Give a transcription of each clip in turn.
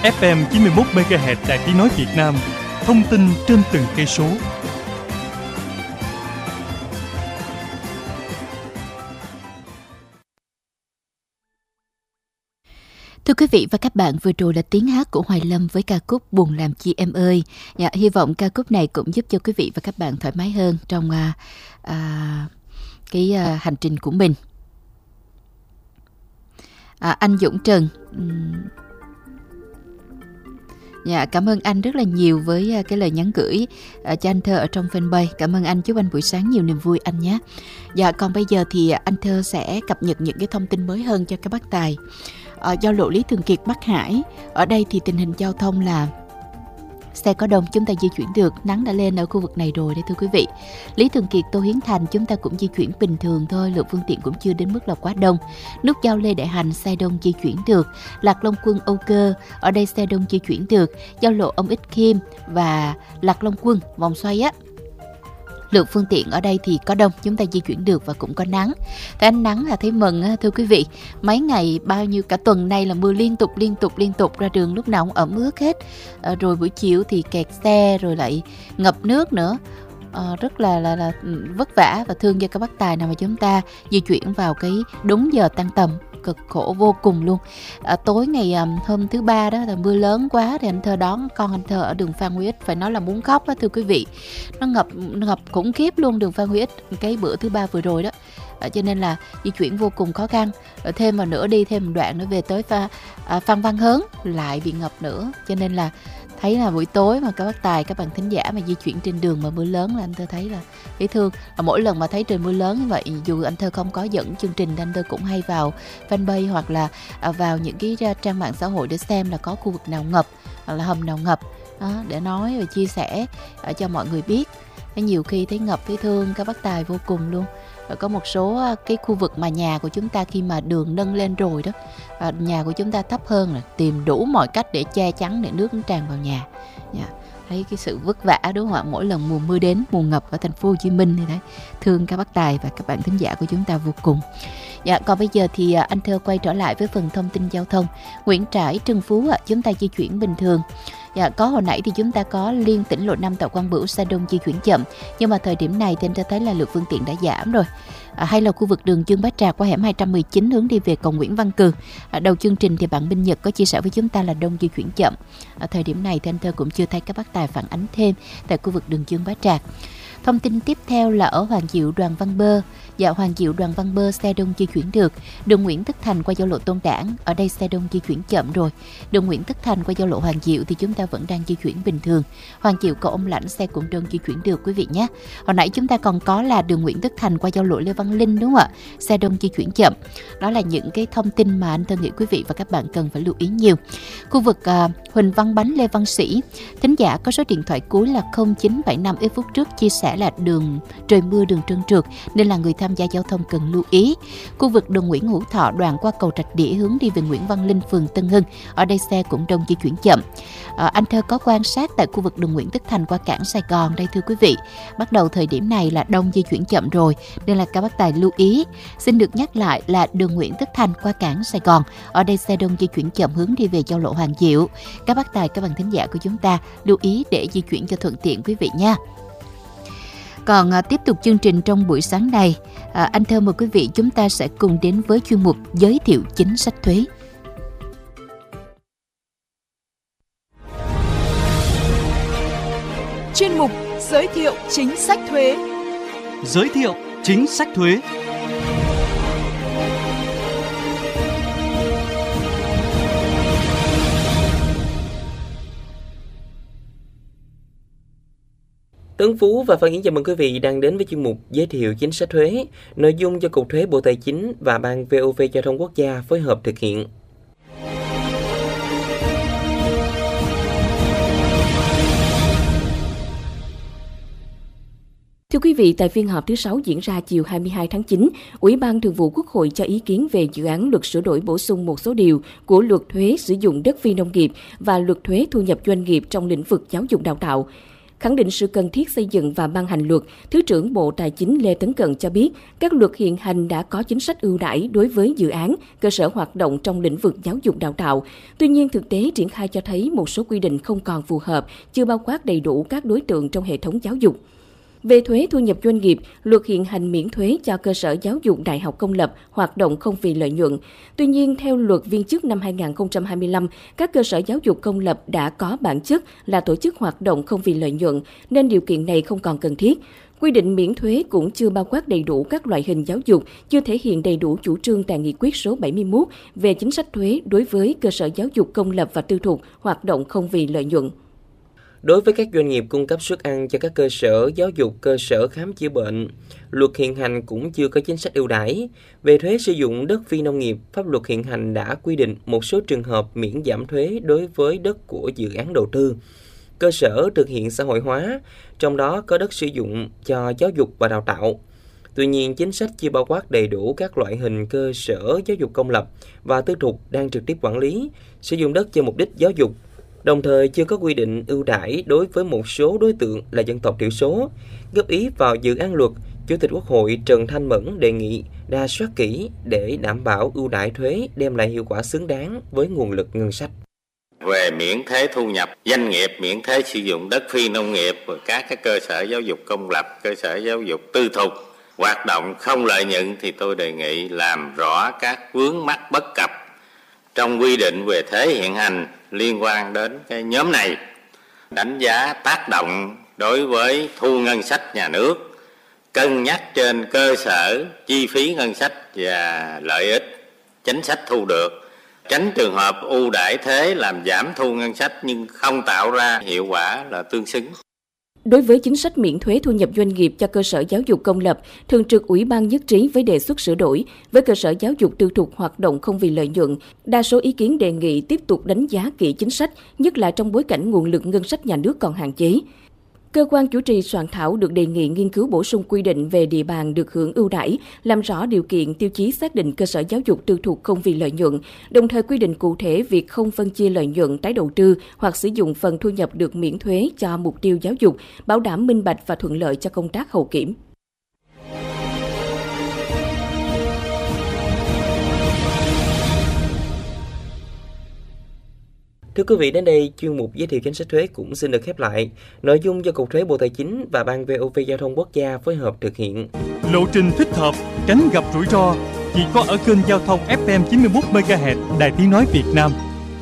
FM 91 MHz Đài Tiếng nói Việt Nam. Thông tin trên từng cây số. Thưa quý vị và các bạn, vừa rồi là tiếng hát của Hoài Lâm với ca khúc Buồn Làm Chi Em Ơi. Hy vọng ca khúc này cũng giúp cho quý vị và các bạn thoải mái hơn trong hành trình của mình. Anh Dũng Trần, cảm ơn anh rất là nhiều với cái lời nhắn gửi cho anh Thơ ở trong fanpage. Cảm ơn anh, chúc anh buổi sáng nhiều niềm vui anh nhé. Còn bây giờ thì anh Thơ sẽ cập nhật những cái thông tin mới hơn cho các bác tài. Giao lộ Lý Thường Kiệt Bắc Hải, ở đây thì tình hình giao thông là xe có đông, chúng ta di chuyển được, nắng đã lên ở khu vực này rồi đấy thưa quý vị. Lý Thường Kiệt Tô Hiến Thành chúng ta cũng di chuyển bình thường thôi, lượng phương tiện cũng chưa đến mức là quá đông. Nút giao Lê Đại Hành xe đông di chuyển được. Lạc Long Quân Âu Cơ, ở đây xe đông di chuyển được. Giao lộ Ông Ích Khiêm và Lạc Long Quân vòng xoay á, lượng phương tiện ở đây thì có đông, chúng ta di chuyển được và cũng có nắng. Thấy ánh nắng là thấy mừng thưa quý vị. Mấy ngày bao nhiêu cả tuần nay là mưa liên tục, ra đường lúc nào cũng ẩm ướt hết. Rồi buổi chiều thì kẹt xe rồi lại ngập nước nữa. Rất là vất vả và thương cho các bác tài nào mà chúng ta di chuyển vào cái đúng giờ tan tầm, cực khổ vô cùng luôn. Tối ngày hôm thứ Ba đó là mưa lớn quá thì anh Thơ đón con anh Thơ ở đường Phan Huy Ích phải nói là muốn khóc đó thưa quý vị. Nó ngập khủng khiếp luôn đường Phan Huy Ích cái bữa thứ Ba vừa rồi đó. Cho nên là di chuyển vô cùng khó khăn. Rồi thêm vào nữa đi thêm một đoạn nữa về tới Phan Văn Hớn lại bị ngập nữa. Cho nên là thấy là buổi tối mà các bác tài, các bạn thính giả mà di chuyển trên đường mà mưa lớn là anh Thơ thấy là thấy thương. Mỗi lần mà thấy trời mưa lớn như vậy, dù anh Thơ không có dẫn chương trình, anh Thơ cũng hay vào fanpage hoặc là vào những cái trang mạng xã hội để xem là có khu vực nào ngập hoặc là hầm nào ngập đó, để nói và chia sẻ cho mọi người biết. Nhiều khi thấy ngập thấy thương các bác tài vô cùng luôn. Có một số cái khu vực mà nhà của chúng ta khi mà đường nâng lên rồi đó, nhà của chúng ta thấp hơn là tìm đủ mọi cách để che chắn để nước tràn vào nhà. Thấy cái sự vất vả đúng không ạ? Mỗi lần mùa mưa đến, mùa ngập ở thành phố Hồ Chí Minh thì đấy, thương các bác tài và các bạn thính giả của chúng ta vô cùng. Còn bây giờ thì anh Thơ quay trở lại với phần thông tin giao thông. Nguyễn Trãi, Trần Phú chúng ta di chuyển bình thường. Có hồi nãy thì chúng ta có liên tỉnh lộ 5 Tạ Quang Bửu xe đông di chuyển chậm, nhưng mà thời điểm này thì anh ta thấy là lượng phương tiện đã giảm rồi. Hay là khu vực đường Chương Bá Trạc qua hẻm 219 hướng đi về cầu Nguyễn Văn Cừ. Đầu chương trình thì bạn Minh Nhật có chia sẻ với chúng ta là đông di chuyển chậm. Thời điểm này thì anh Thơ cũng chưa thấy các bác tài phản ánh thêm tại khu vực đường Chương Bá Trạc. Thông tin tiếp theo là ở Hoàng Diệu Đoàn Văn Bơ. Hoàng Diệu Đoàn Văn Bơ xe đông di chuyển được. Đường Nguyễn Tất Thành qua giao lộ Tôn Đản, ở đây xe đông di chuyển chậm rồi. Đường Nguyễn Tất Thành qua giao lộ Hoàng Diệu thì chúng ta vẫn đang di chuyển bình thường. Hoàng Diệu cầu Ông Lãnh xe cũng đông di chuyển được quý vị nhé. Hồi nãy chúng ta còn có là đường Nguyễn Tất Thành qua giao lộ Lê Văn Linh đúng không ạ? Xe đông di chuyển chậm. Đó là những cái thông tin mà anh Thơ nghĩ quý vị và các bạn cần phải lưu ý nhiều. Khu vực Huỳnh Văn Bánh Lê Văn Sĩ, thính giả có số điện thoại cuối là 0975, ít phút trước chia sẻ là đường trời mưa, đường trơn trượt nên là người tham gia giao thông cần lưu ý. Khu vực đường Nguyễn Hữu Thọ đoạn qua cầu Trạch Đĩa hướng đi về Nguyễn Văn Linh, phường Tân Hưng, ở đây xe cũng đông di chuyển chậm. Anh Thơ có quan sát tại khu vực đường Nguyễn Tất Thành qua cảng Sài Gòn đây thưa quý vị. Bắt đầu thời điểm này là đông di chuyển chậm rồi nên là các bác tài lưu ý. Xin được nhắc lại là đường Nguyễn Tất Thành qua cảng Sài Gòn, ở đây xe đông di chuyển chậm hướng đi về giao lộ Hoàng Diệu. Các bác tài, các bạn thính giả của chúng ta lưu ý để di chuyển cho thuận tiện quý vị nha. Còn tiếp tục chương trình trong buổi sáng này, anh Thơ mời quý vị chúng ta sẽ cùng đến với chuyên mục giới thiệu chính sách thuế. Chuyên mục giới thiệu chính sách thuế. Giới thiệu chính sách thuế. Tuấn Phú và Phan Yến chào mừng quý vị đang đến với chuyên mục giới thiệu chính sách thuế, nội dung do Cục Thuế Bộ Tài chính và Ban VOV Giao thông Quốc gia phối hợp thực hiện. Thưa quý vị, tại phiên họp thứ 6 diễn ra chiều 22 tháng 9, Ủy ban Thường vụ Quốc hội cho ý kiến về dự án luật sửa đổi bổ sung một số điều của Luật thuế sử dụng đất phi nông nghiệp và Luật thuế thu nhập doanh nghiệp trong lĩnh vực giáo dục đào tạo. Khẳng định sự cần thiết xây dựng và ban hành luật, Thứ trưởng Bộ Tài chính Lê Tấn Cận cho biết, các luật hiện hành đã có chính sách ưu đãi đối với dự án, cơ sở hoạt động trong lĩnh vực giáo dục đào tạo. Tuy nhiên, thực tế triển khai cho thấy một số quy định không còn phù hợp, chưa bao quát đầy đủ các đối tượng trong hệ thống giáo dục. Về thuế thu nhập doanh nghiệp, luật hiện hành miễn thuế cho cơ sở giáo dục đại học công lập hoạt động không vì lợi nhuận. Tuy nhiên, theo luật viên chức năm 2025, các cơ sở giáo dục công lập đã có bản chất là tổ chức hoạt động không vì lợi nhuận, nên điều kiện này không còn cần thiết. Quy định miễn thuế cũng chưa bao quát đầy đủ các loại hình giáo dục, chưa thể hiện đầy đủ chủ trương tại Nghị quyết số 71 về chính sách thuế đối với cơ sở giáo dục công lập và tư thục hoạt động không vì lợi nhuận. Đối với các doanh nghiệp cung cấp suất ăn cho các cơ sở giáo dục, cơ sở khám chữa bệnh, luật hiện hành cũng chưa có chính sách ưu đãi. Về thuế sử dụng đất phi nông nghiệp, pháp luật hiện hành đã quy định một số trường hợp miễn giảm thuế đối với đất của dự án đầu tư, cơ sở thực hiện xã hội hóa, trong đó có đất sử dụng cho giáo dục và đào tạo. Tuy nhiên, chính sách chưa bao quát đầy đủ các loại hình cơ sở giáo dục công lập và tư thục đang trực tiếp quản lý, sử dụng đất cho mục đích giáo dục. Đồng thời chưa có quy định ưu đãi đối với một số đối tượng là dân tộc thiểu số. Góp ý vào dự án luật, Chủ tịch Quốc hội Trần Thanh Mẫn đề nghị rà soát kỹ để đảm bảo ưu đãi thuế đem lại hiệu quả xứng đáng với nguồn lực ngân sách. Về miễn thuế thu nhập doanh nghiệp, miễn thuế sử dụng đất phi nông nghiệp và các cái cơ sở giáo dục công lập, cơ sở giáo dục tư thục hoạt động không lợi nhuận thì tôi đề nghị làm rõ các vướng mắc bất cập trong quy định về thuế hiện hành liên quan đến cái nhóm này, đánh giá tác động đối với thu ngân sách nhà nước, cân nhắc trên cơ sở chi phí ngân sách và lợi ích chính sách thu được, tránh trường hợp ưu đãi thuế làm giảm thu ngân sách nhưng không tạo ra hiệu quả là tương xứng. Đối với chính sách miễn thuế thu nhập doanh nghiệp cho cơ sở giáo dục công lập, Thường trực Ủy ban nhất trí với đề xuất sửa đổi. Với cơ sở giáo dục tư thục hoạt động không vì lợi nhuận, đa số ý kiến đề nghị tiếp tục đánh giá kỹ chính sách, nhất là trong bối cảnh nguồn lực ngân sách nhà nước còn hạn chế. Cơ quan chủ trì soạn thảo được đề nghị nghiên cứu bổ sung quy định về địa bàn được hưởng ưu đãi, làm rõ điều kiện tiêu chí xác định cơ sở giáo dục tư thục không vì lợi nhuận, đồng thời quy định cụ thể việc không phân chia lợi nhuận tái đầu tư hoặc sử dụng phần thu nhập được miễn thuế cho mục tiêu giáo dục, bảo đảm minh bạch và thuận lợi cho công tác hậu kiểm. Thưa quý vị, đến đây chuyên mục giới thiệu chính sách thuế cũng xin được khép lại. Nội dung do Cục Thuế Bộ Tài chính và Ban VOV Giao thông Quốc gia phối hợp thực hiện. Lộ trình thích hợp, tránh gặp rủi ro chỉ có ở kênh giao thông FM 91 MHz Đài Tiếng nói Việt Nam.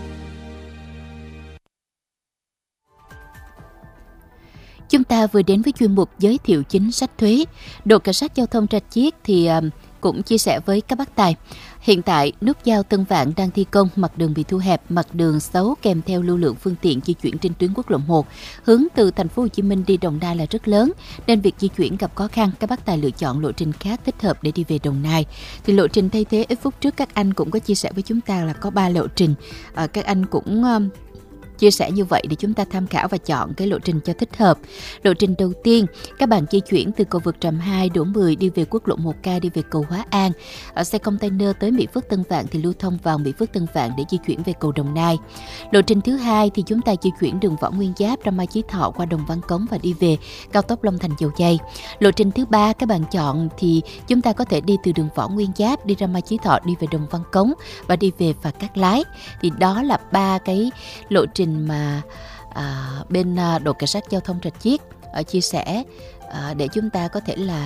Chúng ta vừa đến với chuyên mục giới thiệu chính sách thuế. Đội Cảnh sát Giao thông Rạch Chiếc thì cũng chia sẻ với các bác tài. Hiện tại, nút giao Tân Vạn đang thi công, mặt đường bị thu hẹp, mặt đường xấu kèm theo lưu lượng phương tiện di chuyển trên tuyến quốc lộ 1. Hướng từ thành phố Hồ Chí Minh đi Đồng Nai là rất lớn, nên việc di chuyển gặp khó khăn. Các bác tài lựa chọn lộ trình khác thích hợp để đi về Đồng Nai. Thì lộ trình thay thế ít phút trước các anh cũng có chia sẻ với chúng ta là có 3 lộ trình. Các anh cũng chia sẻ như vậy để chúng ta tham khảo và chọn cái lộ trình cho thích hợp. Lộ trình đầu tiên, các bạn di chuyển từ cầu vượt Tràm 2, Đỗ 10 đi về quốc lộ 1K đi về cầu Hóa An. Ở xe container tới Mỹ Phước Tân Vạn thì lưu thông vào Mỹ Phước Tân Vạn để di chuyển về cầu Đồng Nai. Lộ trình thứ hai thì chúng ta di chuyển đường Võ Nguyên Giáp ra Mai Chí Thọ qua Đồng Văn Cống và đi về cao tốc Long Thành Dầu Giây. Lộ trình thứ ba các bạn chọn thì chúng ta có thể đi từ đường Võ Nguyên Giáp đi ra Mai Chí Thọ đi về Đồng Văn Cống và đi về Phà Cát Lái. Thì đó là 3 cái lộ trình mà bên đội cảnh sát giao thông Rạch Chiếc chia sẻ để chúng ta có thể là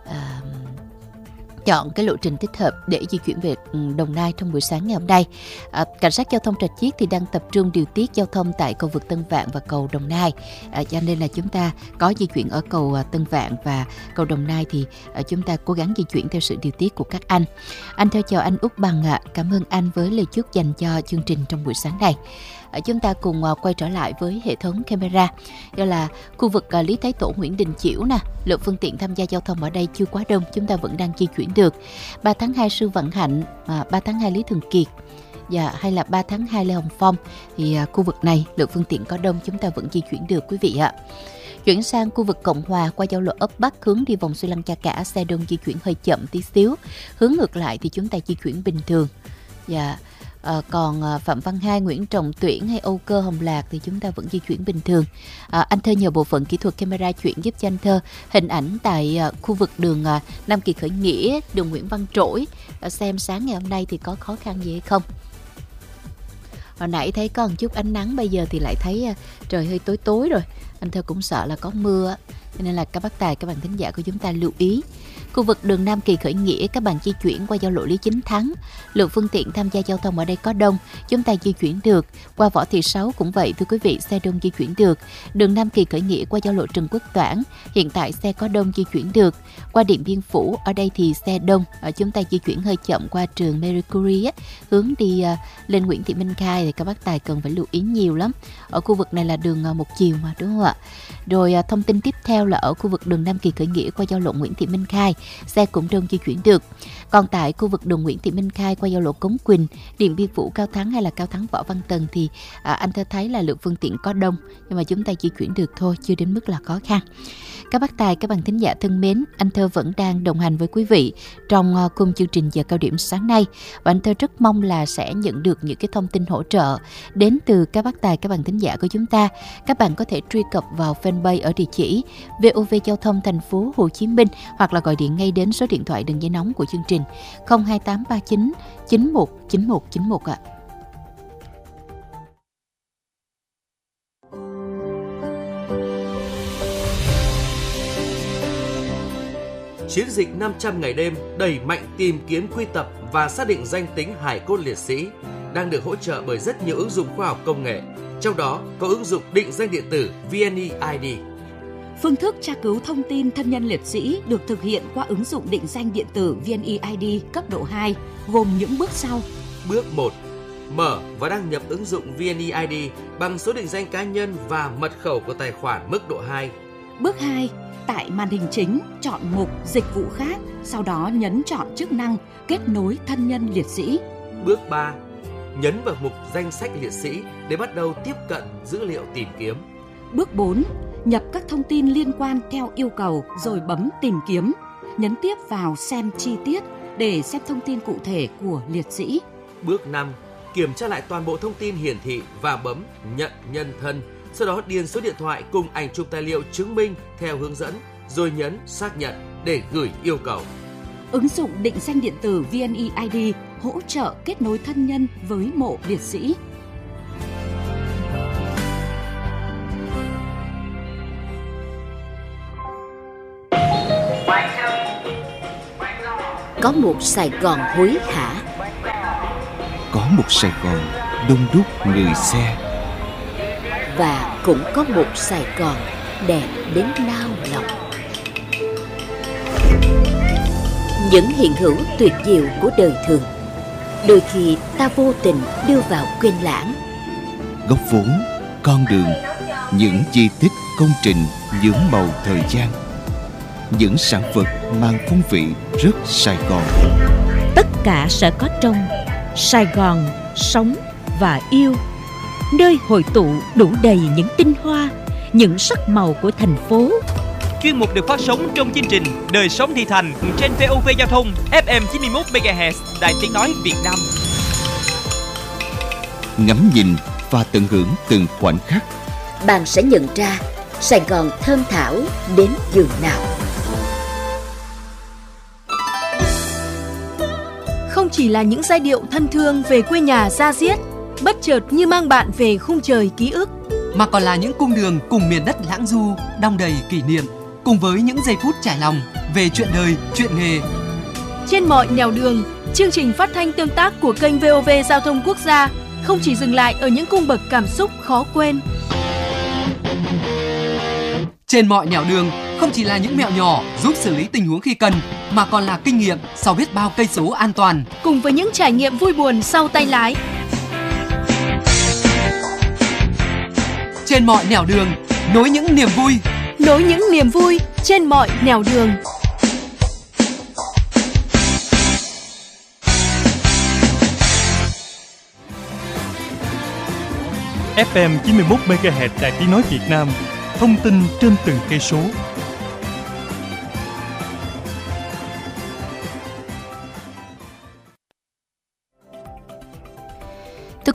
chọn cái lộ trình thích hợp để di chuyển về Đồng Nai trong buổi sáng ngày hôm nay. Cảnh sát giao thông Rạch Chiếc thì đang tập trung điều tiết giao thông tại cầu vượt Tân Vạn và cầu Đồng Nai, cho nên là chúng ta có di chuyển ở cầu Tân Vạn và cầu Đồng Nai thì chúng ta cố gắng di chuyển theo sự điều tiết của các anh. Anh theo chào anh Úc Bằng ạ. Cảm ơn anh với lời chúc dành cho chương trình trong buổi sáng này. Chúng ta cùng quay trở lại với hệ thống camera. Đó là khu vực Lý Thái Tổ, Nguyễn Đình Chiểu nè, lượng phương tiện tham gia giao thông ở đây chưa quá đông, chúng ta vẫn đang di chuyển được. 3 tháng 2 Sư Vạn Hạnh, 3 tháng 2 Lý Thường Kiệt hay là 3 tháng 2 Lê Hồng Phong thì khu vực này lượng phương tiện có đông, chúng ta vẫn di chuyển được quý vị ạ. Chuyển sang khu vực Cộng Hòa qua giao lộ ấp Bắc hướng đi vòng Suối Lăng Cha Cả, xe đông di chuyển hơi chậm tí xíu. Hướng ngược lại thì chúng ta di chuyển bình thường. Còn Phạm Văn Hai, Nguyễn Trọng Tuyển hay Âu Cơ, Hồng Lạc thì chúng ta vẫn di chuyển bình thường. Anh Thơ nhờ bộ phận kỹ thuật camera chuyển giúp cho anh Thơ hình ảnh tại khu vực đường Nam Kỳ Khởi Nghĩa, đường Nguyễn Văn Trỗi, xem sáng ngày hôm nay thì có khó khăn gì hay không. Hồi nãy thấy có một chút ánh nắng, bây giờ thì lại thấy trời hơi tối tối rồi. Anh Thơ cũng sợ là có mưa, cho nên là các bác tài, các bạn thính giả của chúng ta lưu ý. Khu vực đường Nam Kỳ Khởi Nghĩa, các bạn di chuyển qua giao lộ Lý Chính Thắng, lượng phương tiện tham gia giao thông ở đây có đông, chúng ta di chuyển được. Qua Võ Thị Sáu cũng vậy thưa quý vị, xe đông di chuyển được. Đường Nam Kỳ Khởi Nghĩa qua giao lộ Trần Quốc Toản, hiện tại xe có đông di chuyển được. Qua Điện Biên Phủ, ở đây thì xe đông, chúng ta di chuyển hơi chậm qua trường Marie Curie, hướng đi lên Nguyễn Thị Minh Khai thì các bác tài cần phải lưu ý nhiều lắm. Ở khu vực này là đường một chiều mà, đúng không ạ? Rồi thông tin tiếp theo là ở khu vực đường Nam Kỳ Khởi Nghĩa qua giao lộ Nguyễn Thị Minh Khai, xe cũng đông di chuyển được. Còn tại khu vực đường Nguyễn Thị Minh Khai qua giao lộ Cống Quỳnh, Điện Biên Phủ, Cao Thắng hay là Cao Thắng Võ Văn Tần thì anh Thơ thấy là lượng phương tiện có đông, nhưng mà chúng ta di chuyển được thôi, chưa đến mức là khó khăn. Các bác tài, các bạn thính giả thân mến, anh Thơ vẫn đang đồng hành với quý vị trong khung chương trình giờ cao điểm sáng nay, và anh Thơ rất mong là sẽ nhận được những cái thông tin hỗ trợ đến từ các bác tài, các bạn thính giả của chúng ta. Các bạn có thể truy cập vào fanpage ở địa chỉ VOV Giao thông Thành phố Hồ Chí Minh, hoặc là gọi điện ngay đến số điện thoại đường dây nóng của chương trình 02839 919191 ạ. Chiến dịch 500 ngày đêm đẩy mạnh tìm kiếm, quy tập và xác định danh tính hài cốt liệt sĩ đang được hỗ trợ bởi rất nhiều ứng dụng khoa học công nghệ, trong đó có ứng dụng định danh điện tử VNeID. Phương thức tra cứu thông tin thân nhân liệt sĩ được thực hiện qua ứng dụng định danh điện tử VNeID cấp độ 2, gồm những bước sau. Bước 1. Mở và đăng nhập ứng dụng VNeID bằng số định danh cá nhân và mật khẩu của tài khoản mức độ 2. Bước 2. Tại màn hình chính, chọn mục Dịch vụ khác, sau đó nhấn chọn chức năng Kết nối thân nhân liệt sĩ. Bước 3. Nhấn vào mục Danh sách liệt sĩ để bắt đầu tiếp cận dữ liệu tìm kiếm. Bước 4. Nhập các thông tin liên quan theo yêu cầu rồi bấm Tìm kiếm. Nhấn tiếp vào Xem chi tiết để xem thông tin cụ thể của liệt sĩ. Bước 5. Kiểm tra lại toàn bộ thông tin hiển thị và bấm Nhận nhân thân. Sau đó điền số điện thoại cùng ảnh chụp tài liệu chứng minh theo hướng dẫn, rồi nhấn Xác nhận để gửi yêu cầu. Ứng dụng định danh điện tử VNeID hỗ trợ kết nối thân nhân với mộ liệt sĩ. Có một Sài Gòn hối hả, có một Sài Gòn đông đúc người xe, và cũng có một Sài Gòn đẹp đến nao lòng. Những hiện hữu tuyệt diệu của đời thường, đôi khi ta vô tình đưa vào quên lãng. Góc vốn, con đường, những di tích công trình nhuốm màu thời gian, những sản vật mang phong vị rất Sài Gòn. Tất cả sẽ có trong Sài Gòn sống và yêu, nơi hội tụ đủ đầy những tinh hoa, những sắc màu của thành phố. Chuyên mục được phát sóng trong chương trình Đời sống thị thành trên VOV Giao thông FM 91 MHz, Đài Tiếng nói Việt Nam. Ngắm nhìn và tận hưởng từng khoảnh khắc, Bạn sẽ nhận ra Sài Gòn thơm thảo đến giường nào. Không chỉ là những giai điệu thân thương về quê nhà da diết, bất chợt như mang bạn về khung trời ký ức, mà còn là những cung đường cùng miền đất lãng du, đong đầy kỷ niệm, cùng với những giây phút trải lòng về chuyện đời, chuyện nghề. Trên mọi nẻo đường, chương trình phát thanh tương tác của kênh VOV Giao thông Quốc gia không chỉ dừng lại ở những cung bậc cảm xúc khó quên. Trên mọi nẻo đường không chỉ là những mẹo nhỏ giúp xử lý tình huống khi cần, mà còn là kinh nghiệm sau biết bao cây số an toàn, cùng với những trải nghiệm vui buồn sau tay lái. Trên mọi nẻo đường, nối những niềm vui. Nối những niềm vui trên mọi nẻo đường. FM 91 MHz, Đài Tiếng nói Việt Nam. Thông tin trên từng cây số.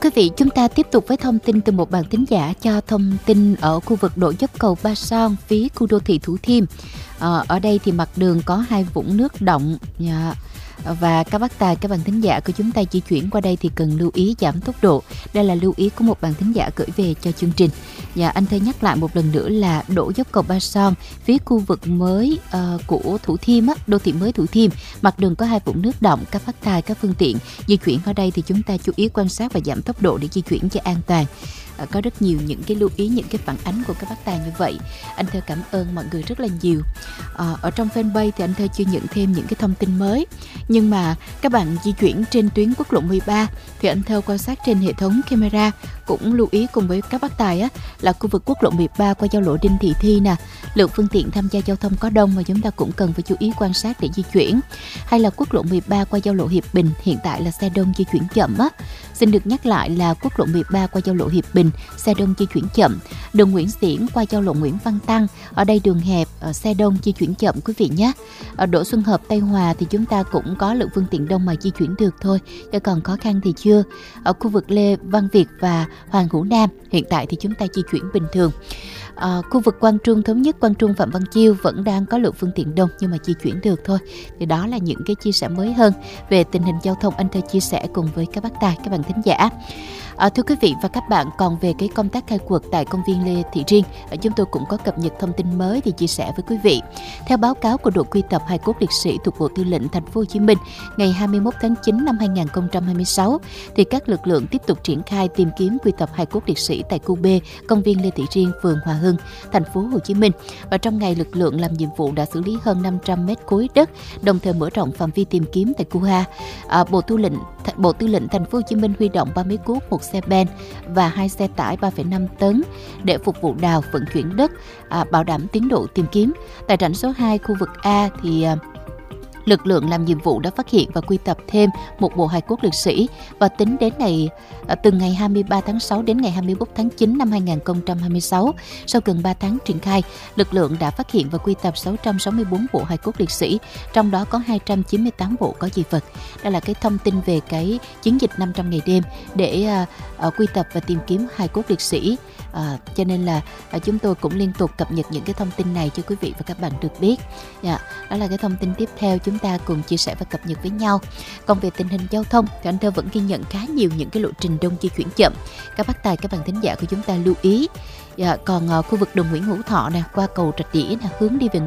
quý vị, chúng ta tiếp tục với thông tin từ một bạn thính giả cho thông tin ở khu vực độ dốc cầu Ba Son, phía khu đô thị Thủ Thiêm. Ở đây thì mặt đường có 2 vũng nước động. Và các bác tài, các bạn thính giả của chúng ta di chuyển qua đây thì cần lưu ý giảm tốc độ. Đây là lưu ý của một bạn thính giả gửi về cho chương trình. Và anh Thơ nhắc lại một lần nữa là đổ dốc cầu Ba Son, phía khu vực mới của Thủ Thiêm, đô thị mới Thủ Thiêm, mặt đường có 2 vũng nước động. Các bác tài, các phương tiện di chuyển ở đây thì chúng ta chú ý quan sát và giảm tốc độ để di chuyển cho an toàn. Có rất nhiều những cái lưu ý, những cái phản ánh của các bác tài như vậy. Anh Thơ cảm ơn mọi người rất là nhiều. Ở trong fanpage thì anh Thơ chưa nhận thêm những cái thông tin mới, nhưng mà các bạn di chuyển trên tuyến quốc lộ 13 thì anh Thơ quan sát trên hệ thống camera cũng lưu ý cùng với các bác tài là khu vực quốc lộ 13 qua giao lộ Đinh Thị Thi nè, lượng phương tiện tham gia giao thông có đông và chúng ta cũng cần phải chú ý quan sát để di chuyển. Hay là quốc lộ 13 qua giao lộ Hiệp Bình, hiện tại là xe đông di chuyển chậm Xin được nhắc lại là quốc lộ 13 qua giao lộ Hiệp Bình, xe đông di chuyển chậm. Đường Nguyễn Xiển qua giao lộ Nguyễn Văn Tăng, ở đây đường hẹp, xe đông di chuyển chậm quý vị nhé. Ở Đỗ Xuân Hợp, Tây Hòa thì chúng ta cũng có lượng phương tiện đông mà di chuyển được thôi, chứ còn khó khăn thì chưa. Ở khu vực Lê Văn Việt và Hoàng Hữu Nam, hiện tại thì chúng ta di chuyển bình thường. Khu vực Quang Trung Thống Nhất, Quang Trung Phạm Văn Chiêu vẫn đang có lượng phương tiện đông nhưng mà di chuyển được thôi. Thì đó là những cái chia sẻ mới hơn về tình hình giao thông anh Thơ chia sẻ cùng với các bác tài, các bạn thính giả. Thưa quý vị và các bạn, còn về cái công tác khai quật tại công viên Lê Thị Riêng, chúng tôi cũng có cập nhật thông tin mới để chia sẻ với quý vị. Theo báo cáo của đội quy tập hài cốt liệt sĩ thuộc Bộ Tư lệnh Thành phố Hồ Chí Minh ngày 21 tháng 9 năm 2026, thì các lực lượng tiếp tục triển khai tìm kiếm quy tập hài cốt liệt sĩ tại khu B, công viên Lê Thị Riêng, phường Hòa Hưng, Thành phố Hồ Chí Minh. Và trong ngày, lực lượng làm nhiệm vụ đã xử lý hơn 500 mét khối đất, đồng thời mở rộng phạm vi tìm kiếm tại khu A. Bộ Tư lệnh Thành phố Hồ Chí Minh huy động 3 máy cuốc, 1 xe ben và 2 xe tải 3,5 tấn để phục vụ đào vận chuyển đất, bảo đảm tiến độ tìm kiếm. Tại rãnh số 2 khu vực A thì lực lượng làm nhiệm vụ đã phát hiện và quy tập thêm một bộ hài cốt liệt sĩ, và tính đến từ ngày 23 tháng 6 đến ngày 21 tháng 9 năm 2026, sau gần 3 tháng triển khai, lực lượng đã phát hiện và quy tập 664 bộ hài cốt liệt sĩ, trong đó có 298 bộ có di vật. Đây là cái thông tin về cái chiến dịch 500 ngày đêm để quy tập và tìm kiếm hài cốt liệt sĩ. Cho nên là chúng tôi cũng liên tục cập nhật những cái thông tin này cho quý vị và các bạn được biết. Đó là cái thông tin tiếp theo chúng ta cùng chia sẻ và cập nhật với nhau. Còn về tình hình giao thông thì anh Thơ vẫn ghi nhận khá nhiều những cái lộ trình đông di chuyển chậm. Các bác tài, các bạn thính giả của chúng ta lưu ý. Còn khu vực đường Nguyễn Hữu Thọ nè, qua cầu Rạch Đĩa nè, hướng đi về